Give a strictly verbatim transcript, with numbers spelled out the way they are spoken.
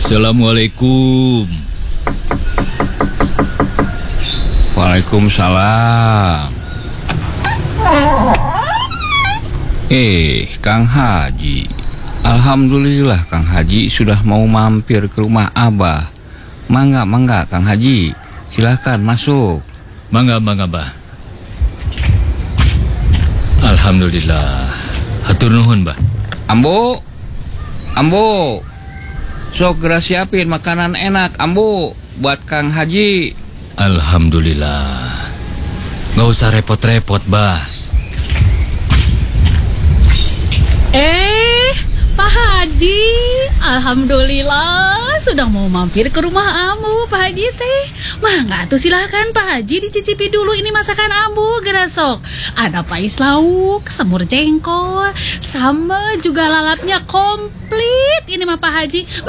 Assalamualaikum. Waalaikumsalam. Eh, Kang Haji. Alhamdulillah Kang Haji sudah mau mampir ke rumah Abah. Mangga, mangga Kang Haji. Silahkan masuk. Mangga, mangga, Bah. Alhamdulillah. Hatur nuhun, Bah. Ambo, Ambo, sok gerak siapin makanan enak, Ambo, buat Kang Haji. Alhamdulillah. Gak usah repot-repot, Bah. Eh, Pak Haji, alhamdulillah sudah mau mampir ke rumah Ambu, Pak Haji teh. Mangga tuh silahkan Pak Haji dicicipi dulu ini masakan Ambu, gerasok. Ada pais lauk, semur jengkol, sama juga lalapnya komplit. Ini mah Pak Haji.